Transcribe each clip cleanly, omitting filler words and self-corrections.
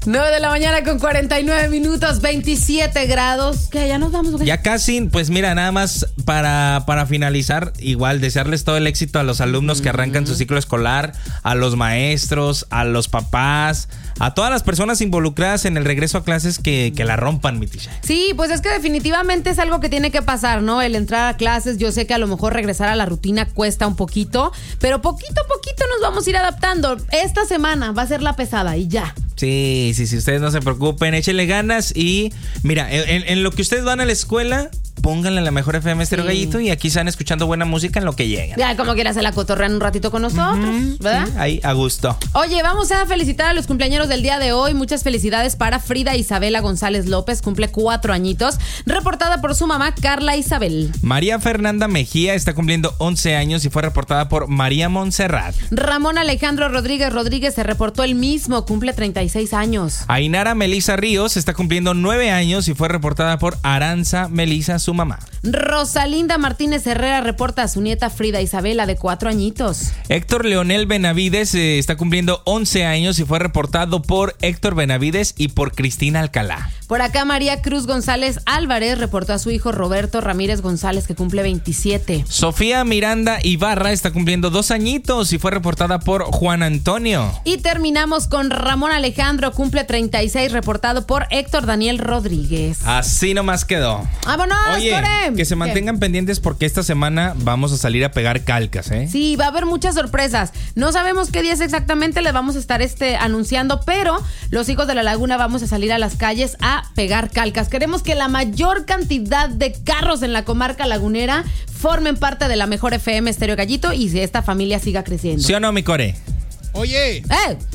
9 de la mañana con 49 minutos, 27 grados. ¿Qué? ¿Ya nos vamos? Ya casi, pues mira, nada más para finalizar, igual desearles todo el éxito a los alumnos que arrancan su ciclo escolar, a los maestros, a los papás, a todas las personas involucradas en el regreso a clases que la rompan, mi Tisha. Sí, pues es que definitivamente es algo que tiene que pasar, ¿no? El entrar a clases, yo sé que a lo mejor regresar a la rutina cuesta un poquito, pero poquito a poquito nos vamos a ir adaptando. Esta semana va a ser la pesada y ya. Sí, ustedes no se preocupen, échenle ganas y mira, en lo que ustedes van a la escuela, pónganle la mejor FM Estéreo Gallito y aquí están escuchando buena música en lo que llegan. Ya, como quieras, se la cotorrean un ratito con nosotros, ¿verdad? Sí, ahí, a gusto. Oye, vamos a felicitar a los cumpleañeros del día de hoy. Muchas felicidades para Frida Isabela González López, cumple 4 añitos, reportada por su mamá Carla Isabel. María Fernanda Mejía está cumpliendo 11 años y fue reportada por María Montserrat. Ramón Alejandro Rodríguez se reportó el mismo, cumple 36 años. Ainara Melisa Ríos está cumpliendo 9 años y fue reportada por Aranza Melisa, su mamá. Rosalinda Martínez Herrera reporta a su nieta Frida Isabela de 4 añitos. Héctor Leonel Benavides está cumpliendo 11 años y fue reportado por Héctor Benavides y por Cristina Alcalá. Por acá María Cruz González Álvarez reportó a su hijo Roberto Ramírez González, que cumple 27. Sofía Miranda Ibarra está cumpliendo 2 añitos y fue reportada por Juan Antonio. Y terminamos con Ramón Alejandro, cumple 36, reportado por Héctor Daniel Rodríguez. Así nomás quedó. ¡Vámonos! Oye, Corem. que se mantengan pendientes porque esta semana vamos a salir a pegar calcas, ¿eh? Sí, va a haber muchas sorpresas. No sabemos qué días exactamente les vamos a estar anunciando, pero los hijos de la Laguna vamos a salir a las calles a pegar calcas. Queremos que la mayor cantidad de carros en la comarca lagunera formen parte de la mejor FM Estéreo Gallito y esta familia siga creciendo. ¿Sí o no, mi core? Oye,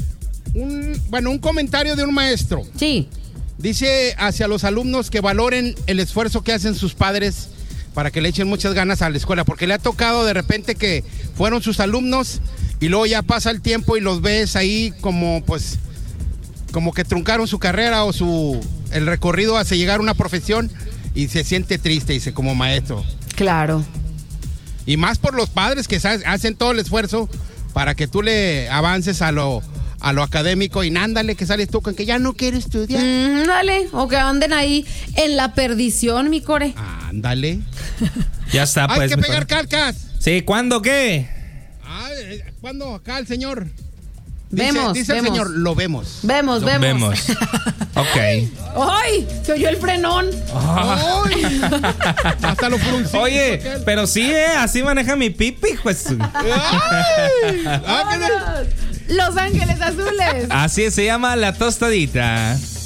un comentario de un maestro. Sí. Dice hacia los alumnos que valoren el esfuerzo que hacen sus padres para que le echen muchas ganas a la escuela, porque le ha tocado de repente que fueron sus alumnos y luego ya pasa el tiempo y los ves ahí como que truncaron su carrera o el recorrido hacia llegar a una profesión y se siente triste, dice, como maestro. Claro. Y más por los padres que hacen todo el esfuerzo para que tú le avances a lo académico y nándale que sales tú con que ya no quiero estudiar. Dale, o que anden ahí en la perdición, mi core. Ándale. Ya está, pues. Hay que pegar calcas. Sí, ¿cuándo qué? ¿Cuándo? Acá el señor. Vemos. Dice el señor, lo vemos. Vemos. Ok. ¡Ay! Se oyó el frenón. ¡Ay! Hasta lo fruncí. Oye, pero sí, así maneja mi pipi, pues. Los Ángeles Azules. Así se llama La Tostadita.